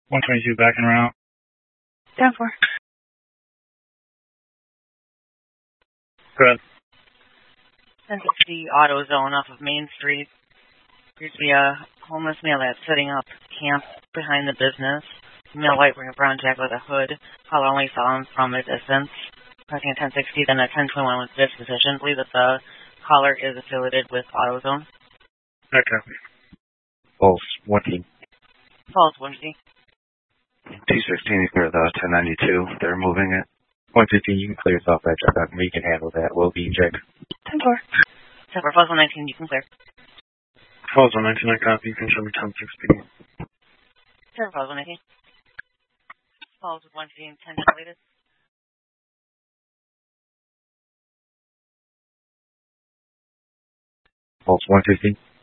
122 back and route. 10-4. Good. 1060 AutoZone off of Main Street. Appears to be a homeless male that's setting up camp behind the business. Male white wearing a brown jacket with a hood. Caller only saw him from a distance. Pressing a 1060, then a 1021 with this position. Believe that the caller is affiliated with AutoZone. Okay. Pulse 1 team. Pulse 1G. 216, you clear the 1092. They're moving it. 115, you can clear yourself that truck. We can handle that. We'll be in check. 10-4. 10-4. Pulse 119, you can clear. Pulse 119, I copy. You can show me 1060. 10-4. Pulse 119. Pulse 115, 10 deleted. Pulse 115.